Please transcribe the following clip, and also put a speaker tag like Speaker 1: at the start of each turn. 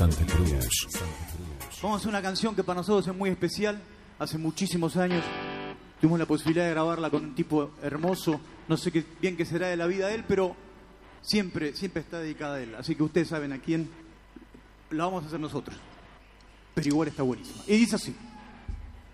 Speaker 1: Santa Cruz.
Speaker 2: Vamos a hacer una canción que para nosotros es muy especial. Hace muchísimos años tuvimos la posibilidad de grabarla con un tipo hermoso. No sé bien qué será de la vida de él, pero siempre está dedicada a él. Así que ustedes saben a quién la vamos a hacer nosotros. Pero igual está buenísima. Y dice así.